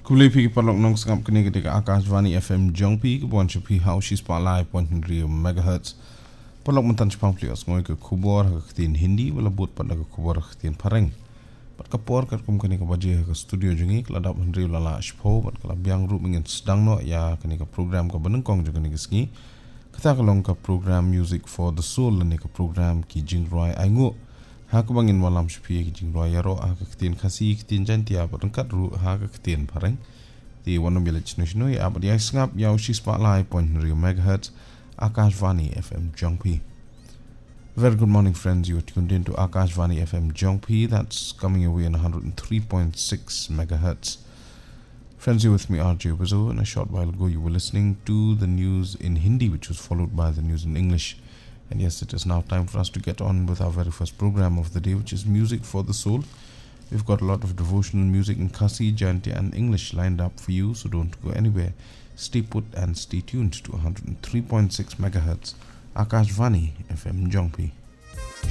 Kuli pi palok nong sangap kini ketika Akashvani FM Jongpi ke buan cepi hausi spalai 0.3 MHz. Palok mentan cepang plios ngoi ke kubor ke ketin Hindi melebut pada ke kubor ke ketin Pareng. Pat kapor kat kum kini ke baje ke studio jengi keladap hendri lala shpo pat kelab yang ru mingin sedang no ya kini ke program ke benengkong juga ni ke sengi. Kita kelong ke program Music for the Soul ni ke program ki jingroi aingu. Ha ke bangin malam sepi ke jingroi yaro ha ke ketin kasih ketin jantia berengkat ru ha ke ketin Pareng. Di wana bila cinu ya abad yang sengap ya usi spotlight 0.3 MHz Akashvani FM Jongpi. Very good morning friends, you are tuned in to Akashvani FM Jongpi. That's coming away on 103.6 MHz. Friends, you're with me RJ Bazo, and a short while ago you were listening to the news in Hindi, which was followed by the news in English. And yes, it is now time for us to get on with our very first program of the day, which is Music for the Soul. We've got a lot of devotional music in Kasi, Jayanti and English lined up for you, so don't go anywhere. Stay put and stay tuned to 103.6 MHz Akashvani FM Jongpi.